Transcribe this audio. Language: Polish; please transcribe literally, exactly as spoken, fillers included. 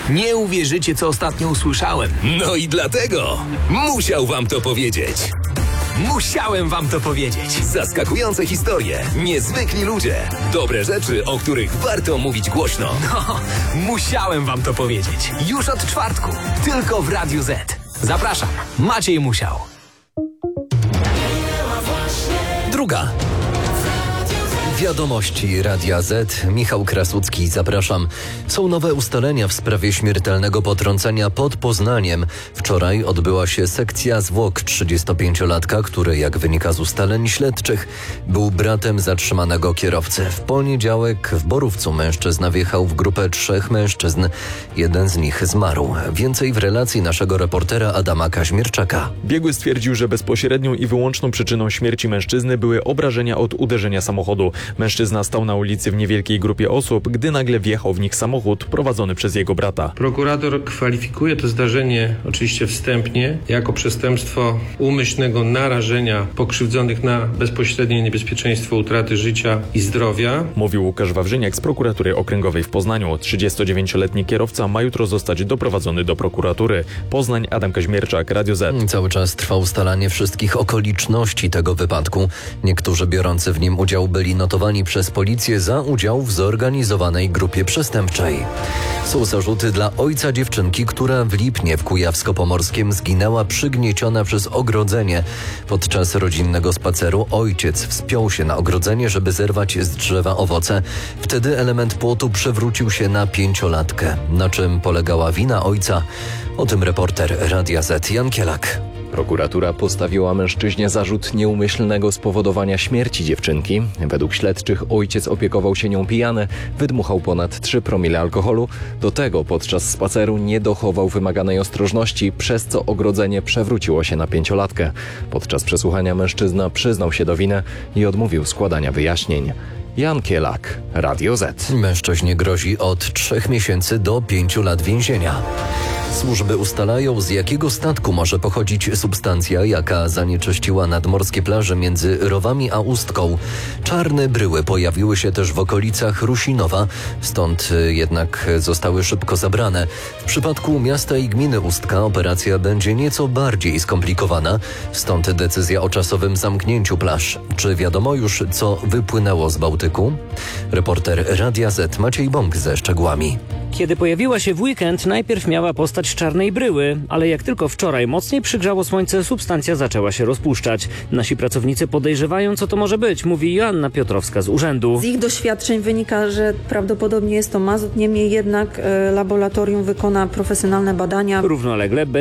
Nie uwierzycie, co ostatnio usłyszałem. No i dlatego musiał wam to powiedzieć. Musiałem wam to powiedzieć. Zaskakujące historie, niezwykli ludzie, dobre rzeczy, o których warto mówić głośno. No, musiałem wam to powiedzieć. Już od czwartku, tylko w Radiu Z. Zapraszam, Maciej Musiał. Druga. Wiadomości Radia Z. Michał Krasucki, zapraszam. Są nowe ustalenia w sprawie śmiertelnego potrącenia pod Poznaniem. Wczoraj odbyła się sekcja zwłok trzydziestopięciolatka, który, jak wynika z ustaleń śledczych, był bratem zatrzymanego kierowcy. W poniedziałek w Borówcu mężczyzna wjechał w grupę trzech mężczyzn. Jeden z nich zmarł. Więcej w relacji naszego reportera Adama Kaźmierczaka. Biegły stwierdził, że bezpośrednią i wyłączną przyczyną śmierci mężczyzny były obrażenia od uderzenia samochodu. Mężczyzna stał na ulicy w niewielkiej grupie osób, gdy nagle wjechał w nich samochód prowadzony przez jego brata. Prokurator kwalifikuje to zdarzenie oczywiście wstępnie jako przestępstwo umyślnego narażenia pokrzywdzonych na bezpośrednie niebezpieczeństwo utraty życia i zdrowia. Mówił Łukasz Wawrzyniak z prokuratury okręgowej w Poznaniu. trzydziestodziewięcioletni kierowca ma jutro zostać doprowadzony do prokuratury. Poznań, Adam Kaźmierczak, Radio Z. Cały czas trwa ustalanie wszystkich okoliczności tego wypadku. Niektórzy biorący w nim udział byli notowani przez policję za udział w zorganizowanej grupie przestępczej. Są zarzuty dla ojca dziewczynki, która w Lipnie w Kujawsko-Pomorskiem zginęła przygnieciona przez ogrodzenie. Podczas rodzinnego spaceru ojciec wspiął się na ogrodzenie, żeby zerwać z drzewa owoce. Wtedy element płotu przewrócił się na pięciolatkę. Na czym polegała wina ojca? O tym reporter Radia Z Jan Kielak. Prokuratura postawiła mężczyźnie zarzut nieumyślnego spowodowania śmierci dziewczynki. Według śledczych ojciec opiekował się nią pijany, wydmuchał ponad trzy promile alkoholu. Do tego podczas spaceru nie dochował wymaganej ostrożności, przez co ogrodzenie przewróciło się na pięciolatkę. Podczas przesłuchania mężczyzna przyznał się do winy i odmówił składania wyjaśnień. Jan Kielak, Radio Z. Mężczyźnie grozi od trzech miesięcy do pięciu lat więzienia. Służby ustalają, z jakiego statku może pochodzić substancja, jaka zanieczyściła nadmorskie plaże między Rowami a Ustką. Czarne bryły pojawiły się też w okolicach Rusinowa, stąd jednak zostały szybko zabrane. W przypadku miasta i gminy Ustka operacja będzie nieco bardziej skomplikowana, stąd decyzja o czasowym zamknięciu plaż. Czy wiadomo już, co wypłynęło z Bałtyku? Reporter Radia Z Maciej Bąk ze szczegółami. Kiedy pojawiła się w weekend, najpierw miała postać czarnej bryły, ale jak tylko wczoraj mocniej przygrzało słońce, substancja zaczęła się rozpuszczać. Nasi pracownicy podejrzewają, co to może być, mówi Joanna Piotrowska z urzędu. Z ich doświadczeń wynika, że prawdopodobnie jest to mazut, niemniej jednak e, laboratorium wykona profesjonalne badania. Równolegle